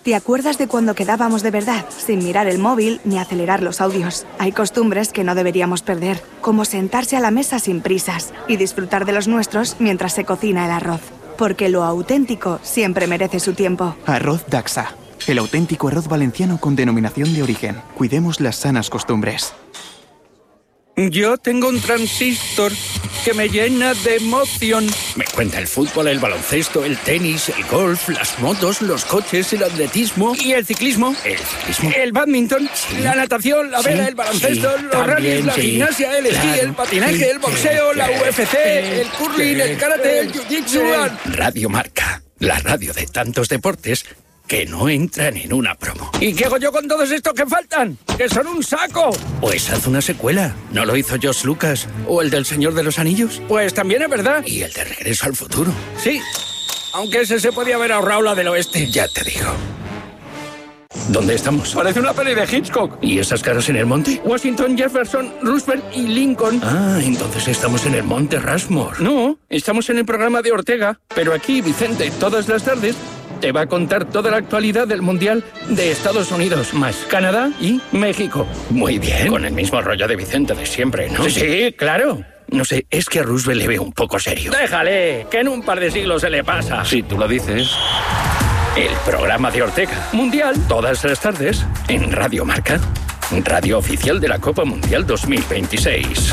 ¿Te acuerdas de cuando quedábamos de verdad, sin mirar el móvil ni acelerar los audios? Hay costumbres que no deberíamos perder, como sentarse a la mesa sin prisas y disfrutar de los nuestros mientras se cocina el arroz. Porque lo auténtico siempre merece su tiempo. Arroz Daxa, el auténtico arroz valenciano con denominación de origen. Cuidemos las sanas costumbres. Yo tengo un transistor que me llena de emoción. Me cuenta el fútbol, el baloncesto, el tenis, el golf, las motos, los coches, el atletismo... ¿Y el ciclismo? ¿El ciclismo? El bádminton, sí. La natación, la vela, el baloncesto, los rallies, la gimnasia, el esquí, el patinaje, el boxeo, la UFC, el curling, el karate, el jiu-jitsu... Radio Marca, la radio de tantos deportes que no entran en una promo. ¿Y qué hago yo con todos estos que faltan? ¡Que son un saco! Pues haz una secuela. ¿No lo hizo George Lucas? ¿O el del Señor de los Anillos? Pues también es verdad. ¿Y el de Regreso al Futuro? Sí, aunque ese se podía haber ahorrado la del oeste. Ya te digo. ¿Dónde estamos? Parece una peli de Hitchcock. ¿Y esas caras en el monte? Washington, Jefferson, Roosevelt y Lincoln. Ah, entonces estamos en el monte Rushmore. No, estamos en el programa de Ortega. Pero aquí, Vicente, todas las tardes te va a contar toda la actualidad del Mundial de Estados Unidos, más Canadá y México. Muy bien. Con el mismo rollo de Vicente de siempre, ¿no? Sí, claro. No sé, es que a Roosevelt le veo un poco serio. Déjale, que en un par de siglos se le pasa. Si tú lo dices. El programa de Ortega. Mundial. Todas las tardes en Radio Marca. Radio oficial de la Copa Mundial 2026.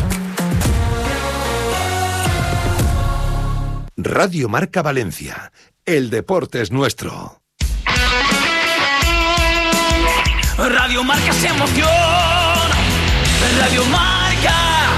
Radio Marca Valencia. El deporte es nuestro. Radio Marca se emoción. Radio Marca.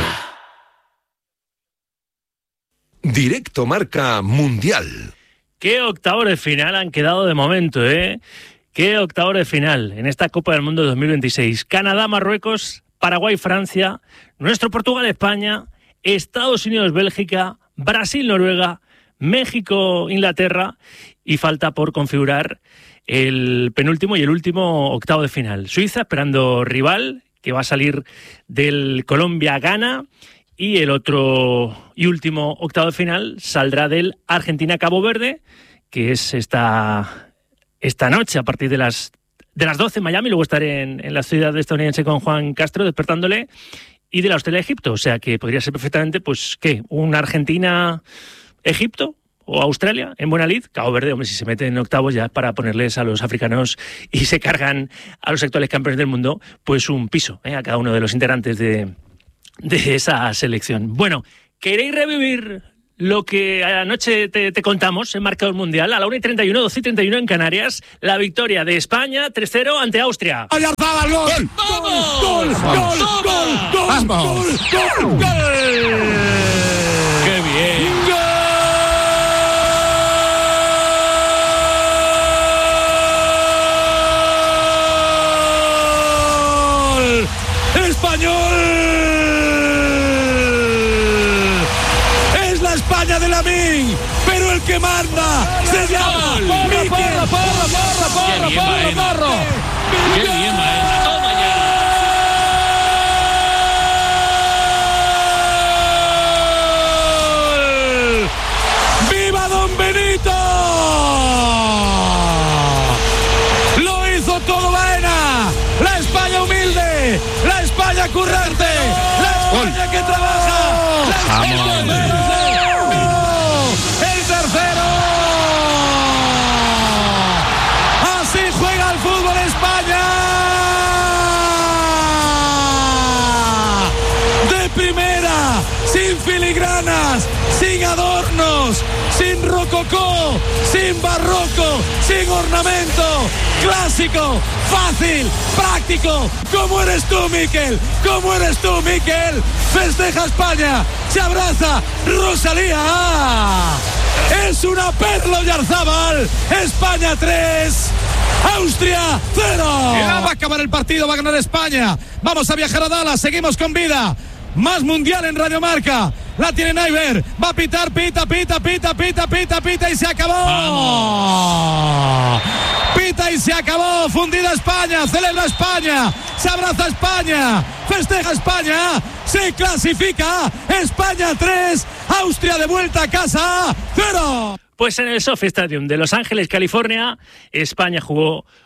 Directo Marca Mundial. Qué octavos de final han quedado de momento, ¿eh? Qué octavos de final en esta Copa del Mundo 2026. Canadá, Marruecos, Paraguay, Francia, nuestro Portugal, España, Estados Unidos, Bélgica, Brasil, Noruega, México, Inglaterra, y falta por configurar el penúltimo y el último octavo de final. Suiza esperando rival, que va a salir del Colombia-Ghana, y el otro y último octavo de final saldrá del Argentina-Cabo Verde, que es esta noche a partir de las 12 en Miami. Luego estaré en la ciudad estadounidense con Juan Castro despertándole, y de la Australia-Egipto. O sea que podría ser perfectamente, pues, ¿qué? Un Argentina-Egipto o Australia en buena lid. Cabo Verde, hombre, si se mete en octavos ya es para ponerles a los africanos y se cargan a los actuales campeones del mundo, pues un piso, a cada uno de los integrantes de esa selección. Bueno, ¿queréis revivir lo que anoche te contamos en Marcador Mundial? A la 1:31, 12:31 en Canarias, la victoria de España 3-0 ante Austria. ¡Oyarzabal, gol! ¡Vamos! ¡Gol! ¡Gol! ¡Gol! ¡Gol! ¡Vamos! ¡Gol! ¡Qué bien! ¡Español! Es la España de Lamine, pero el que manda se llama Mikel. ¡Porro! ¡Qué bien, Maena! ¡Toma ya! ¡Viva Don Benito! Lo hizo todo Baena. La España humilde, la España currante, la España que trabaja, la España el tercero. Así juega el fútbol España. De primera, sin filigranas, sin adornos, sin rococó, sin barroco, sin ornamento, clásico, fácil, práctico. ¿Cómo eres tú, Mikel? ¿Cómo eres tú, Mikel? Festeja España, se abraza Rosalía. Es una perla, Oyarzabal. España 3, Austria 0. Ya va a acabar el partido, va a ganar España. Vamos a viajar a Dallas, seguimos con vida. Más mundial en Radio Marca. La tiene Naiver. Va a pitar, pita y se acabó. ¡Vamos! Pita y se acabó. Fundida España. Celebra España. Se abraza España. Festeja España. Se clasifica. España 3. Austria de vuelta a casa 0. Pues en el SoFi Stadium de Los Ángeles, California, España jugó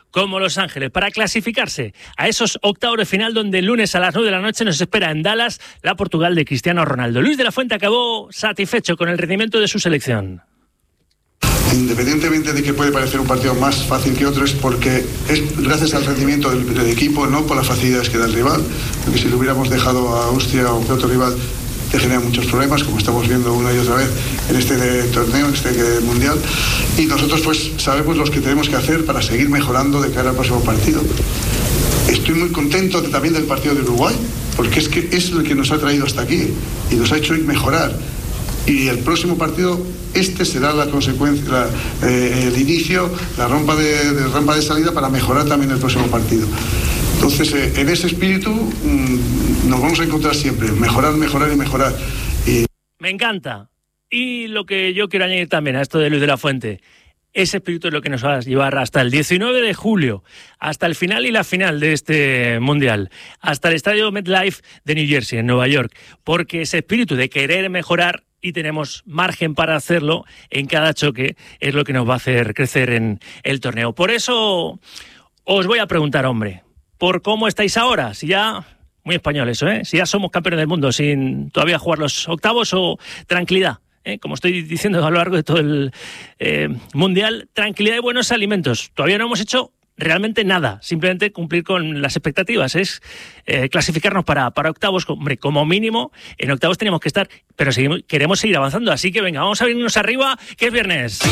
como Los Ángeles, para clasificarse a esos octavos de final donde el lunes a las 9 de la noche nos espera en Dallas la Portugal de Cristiano Ronaldo. Luis de la Fuente acabó satisfecho con el rendimiento de su selección. Independientemente de que puede parecer un partido más fácil que otro, es porque es gracias al rendimiento del equipo, no por las facilidades que da el rival, porque si lo hubiéramos dejado a Austria o a otro rival te genera muchos problemas, como estamos viendo una y otra vez en este torneo, en este mundial, y nosotros pues sabemos lo que tenemos que hacer para seguir mejorando de cara al próximo partido. Estoy muy contento también del partido de Uruguay, porque es que es lo que nos ha traído hasta aquí y nos ha hecho mejorar. Y el próximo partido, será la consecuencia, el inicio, la rampa de salida para mejorar también el próximo partido. Entonces, en ese espíritu nos vamos a encontrar siempre, mejorar, mejorar y mejorar. Me encanta. Y lo que yo quiero añadir también a esto de Luis de la Fuente, ese espíritu es lo que nos va a llevar hasta el 19 de julio, hasta el final y la final de este Mundial, hasta el estadio MetLife de New Jersey, en Nueva York, porque ese espíritu de querer mejorar, y tenemos margen para hacerlo en cada choque, es lo que nos va a hacer crecer en el torneo. Por eso os voy a preguntar, hombre, ¿por cómo estáis ahora? Si ya, muy español eso, si ya somos campeones del mundo sin todavía jugar los octavos, o tranquilidad, como estoy diciendo a lo largo de todo el Mundial, tranquilidad y buenos alimentos. Todavía no hemos hecho realmente nada, simplemente cumplir con las expectativas, es clasificarnos para octavos. Hombre, como mínimo en octavos tenemos que estar, pero queremos seguir avanzando, así que venga, vamos a venirnos arriba, que es viernes.